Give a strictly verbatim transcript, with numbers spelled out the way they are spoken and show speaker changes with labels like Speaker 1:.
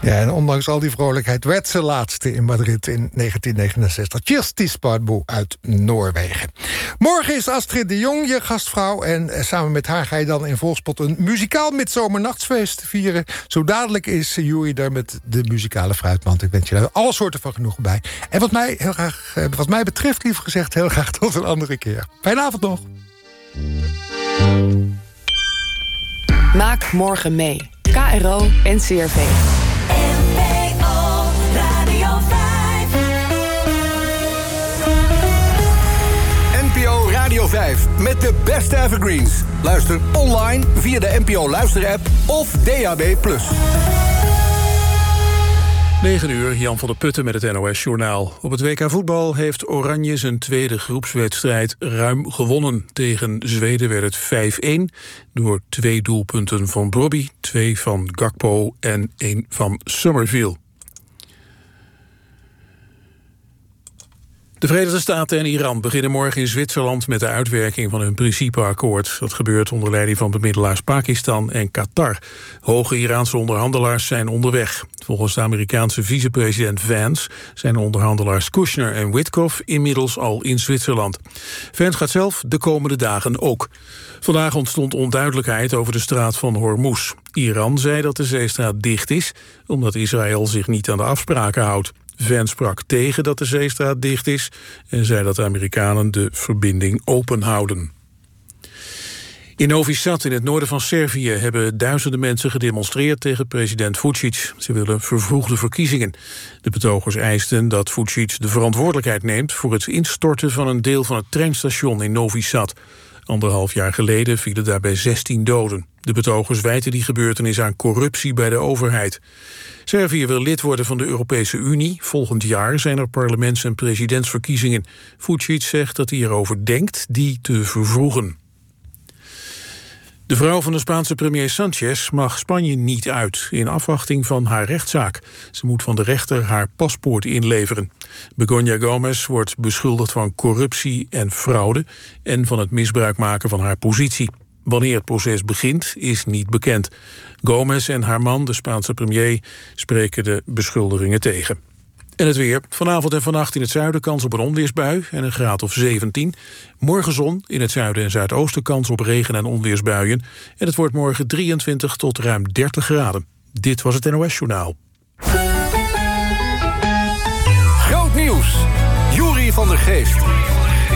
Speaker 1: Ja, en ondanks al die vrolijkheid werd ze laatste in Madrid in negentien negenenzestig. Kirsti Sparbo uit Noorwegen. Morgen is Astrid de Jong je gastvrouw. En samen met haar ga je dan in Volkspot een muzikaal midzomernachtsfeest vieren. Zo dadelijk is Joeri daar met de muzikale fruitmand. Ik wens je daar alle soorten van genoegen bij. En wat mij, heel graag, wat mij betreft, liever gezegd, heel graag tot een andere keer. Fijne avond nog.
Speaker 2: Maak morgen mee. K R O en C R V.
Speaker 3: N P O Radio vijf.
Speaker 4: N P O Radio vijf met de beste evergreens. Luister online via de N P O luisterapp of D A B plus.
Speaker 5: negen uur, Jan van der Putten met het N O S-journaal. Op het W K voetbal heeft Oranje zijn tweede groepswedstrijd ruim gewonnen. Tegen Zweden werd het vijf-een door twee doelpunten van Brobbey, twee van Gakpo en één van Summerville. De Verenigde Staten en Iran beginnen morgen in Zwitserland met de uitwerking van hun principeakkoord. Dat gebeurt onder leiding van bemiddelaars Pakistan en Qatar. Hoge Iraanse onderhandelaars zijn onderweg. Volgens de Amerikaanse vicepresident Vance zijn de onderhandelaars Kushner en Witkoff inmiddels al in Zwitserland. Vance gaat zelf de komende dagen ook. Vandaag ontstond onduidelijkheid over de straat van Hormuz. Iran zei dat de zeestraat dicht is, omdat Israël zich niet aan de afspraken houdt. Vance sprak tegen dat de zeestraat dicht is en zei dat de Amerikanen de verbinding open houden. In Novi Sad in het noorden van Servië hebben duizenden mensen gedemonstreerd tegen president Vučić. Ze willen vervroegde verkiezingen. De betogers eisten dat Vučić de verantwoordelijkheid neemt voor het instorten van een deel van het treinstation in Novi Sad. Anderhalf jaar geleden vielen daarbij zestien doden. De betogers wijten die gebeurtenis aan corruptie bij de overheid. Servië wil lid worden van de Europese Unie. Volgend jaar zijn er parlements- en presidentsverkiezingen. Vučić zegt dat hij erover denkt die te vervroegen. De vrouw van de Spaanse premier Sanchez mag Spanje niet uit, in afwachting van haar rechtszaak. Ze moet van de rechter haar paspoort inleveren. Begoña Gómez wordt beschuldigd van corruptie en fraude en van het misbruik maken van haar positie. Wanneer het proces begint, is niet bekend. Gómez en haar man, de Spaanse premier, spreken de beschuldigingen tegen. En het weer. Vanavond en vannacht in het zuiden kans op een onweersbui en een graad of zeventien. Morgen zon, in het zuiden en zuidoosten kans op regen- en onweersbuien. En het wordt morgen drieëntwintig tot ruim dertig graden. Dit was het N O S-journaal.
Speaker 4: Groot nieuws. Joeri van der Geest.